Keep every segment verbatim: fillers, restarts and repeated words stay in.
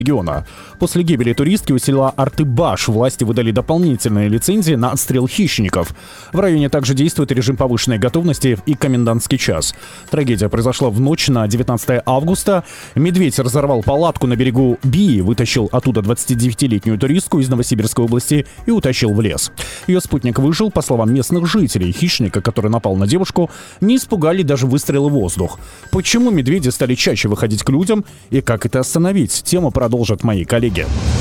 региона. После гибели туристки у села Артыбаш власти выдали дополнительные лицензии на отстрел хищников. В районе также действует режим повышенной готовности и комендантский час. Трагедия произошла в ночь на девятнадцатое августа. Медведь разорвал палатку на берегу Бии, вытащил оттуда двадцатидевятилетнюю туристку из Новосибирской области и утащил в лес. Ее спутник выжил. По словам местных жителей, хищника, который напал на девушку, не испугали даже выстрелы в воздух. Почему медведи стали чаще выходить к людям и как это остановить? Тему продолжат мои коллеги.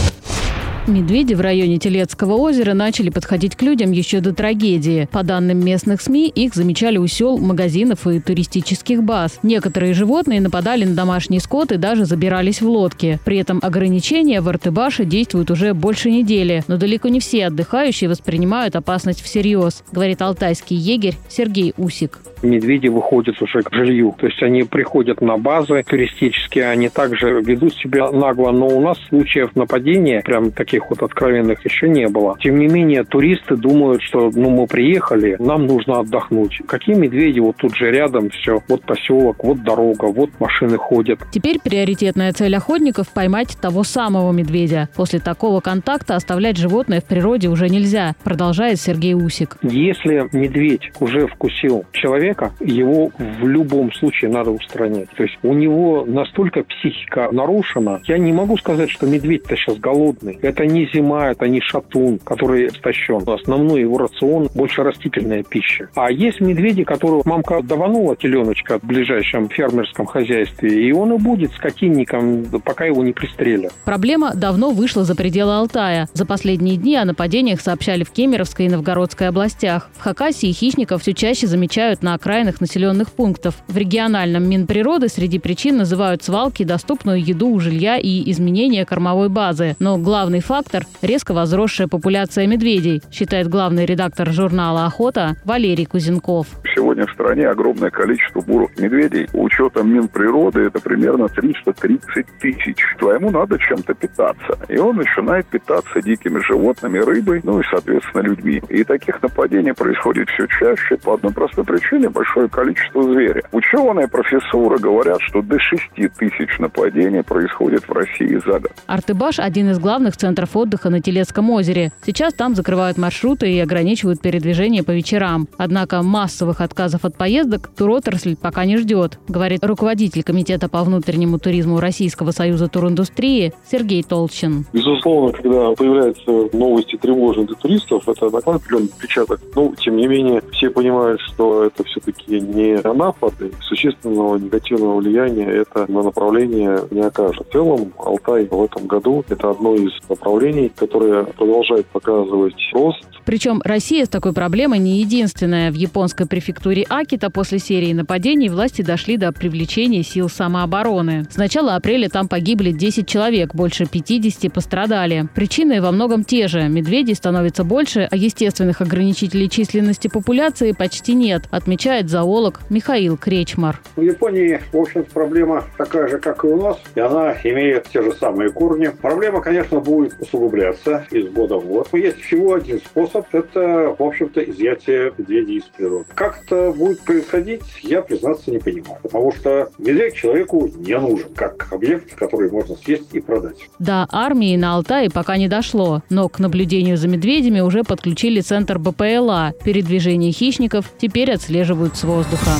Медведи в районе Телецкого озера начали подходить к людям еще до трагедии. По данным местных СМИ, их замечали у сел, магазинов и туристических баз. Некоторые животные нападали на домашний скот и даже забирались в лодки. При этом ограничения в Артыбаше действуют уже больше недели. Но далеко не все отдыхающие воспринимают опасность всерьез, говорит алтайский егерь Сергей Усик. Медведи выходят уже к жилью. То есть они приходят на базы туристические, они также ведут себя нагло. Но у нас случаев нападения, прям таких вот откровенных, еще не было. Тем не менее, туристы думают, что ну мы приехали, нам нужно отдохнуть. Какие медведи? Вот тут же рядом все. Вот поселок, вот дорога, вот машины ходят. Теперь приоритетная цель охотников – поймать того самого медведя. После такого контакта оставлять животное в природе уже нельзя, продолжает Сергей Усик. Если медведь уже вкусил человека, его в любом случае надо устранять. То есть у него настолько психика нарушена. Я не могу сказать, что медведь-то сейчас голодный. Это не зима, это не шатун, который истощен. Основной его рацион больше растительная пища. А есть медведи, которых мамка даванула теленочка в ближайшем фермерском хозяйстве, и он и будет скотинником, пока его не пристрелят. Проблема давно вышла за пределы Алтая. За последние дни о нападениях сообщали в Кемеровской и Новгородской областях. В Хакасии хищников все чаще замечают на окраинах населенных пунктов. В региональном Минприроды среди причин называют свалки, доступную еду у жилья и изменение кормовой базы. Но главный фактор – резко возросшая популяция медведей, считает главный редактор журнала «Охота» Валерий Кузенков. Сегодня в стране огромное количество бурых медведей. Учетом Минприроды это примерно триста тридцать тысяч. Ему надо чем-то питаться. И он начинает питаться дикими животными, рыбой, ну и, соответственно, людьми. И таких нападений происходит все чаще по одной простой причине – большое количество зверя. Ученые, профессуры говорят, что до шести тысяч нападений происходит в России за год. Артыбаш – один из главных центров отдыха на Телецком озере. Сейчас там закрывают маршруты и ограничивают передвижение по вечерам. Однако массовых отказов от поездок туротрасль пока не ждет, говорит руководитель комитета по внутреннему туризму Российского союза туриндустрии Сергей Толчин. Безусловно, когда появляются новости тревожные для туристов, это накладывает определенный отпечаток. Но, тем не менее, все понимают, что это все-таки не напады. Существенного негативного влияния это на направление не окажет. В целом, Алтай в этом году это одно из направлений, которое продолжает показывать рост. Причем Россия с такой проблемой не единственная. В японской префектуре Акита после серии нападений власти дошли до привлечения сил самообороны. С начала апреля там погибли десять человек, больше пятидесяти пострадали. Причины во многом те же. Медведей становится больше, а естественных ограничителей численности популяции почти нет, отмечает зоолог Михаил Кречмар. В Японии, в общем-то, проблема такая же, как и у нас, и она имеет те же самые корни. Проблема, конечно, будет усугубляться из года в год. Но есть всего один способ – это, в общем-то, изъятие медведей из природы. Как это будет происходить, я, признаться, не понимаю. Потому что медведь человеку не нужен, как объект, который можно съесть и продать. До армии на Алтае пока не дошло, но к наблюдению за медведями уже подключили центр бэ пэ эл а. Передвижение хищников теперь отслеживают с воздуха.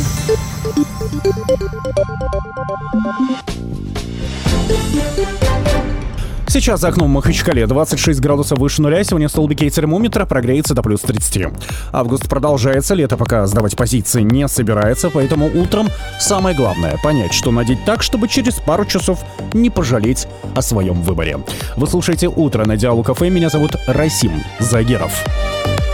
Сейчас за окном в Махачкале двадцать шесть градусов выше нуля. Сегодня столбики термометра прогреется до плюс тридцати. Август продолжается, лето пока сдавать позиции не собирается, поэтому утром самое главное — понять, что надеть так, чтобы через пару часов не пожалеть о своем выборе. Вы слушаете «Утро» на Диалог эф эм. Меня зовут Расим Загеров.